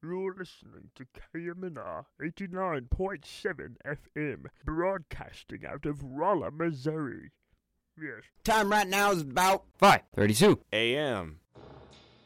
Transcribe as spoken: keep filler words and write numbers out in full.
You're listening to K M N R eighty-nine point seven F M, broadcasting out of Rolla, Missouri. Yes. Time right now is about five thirty-two A M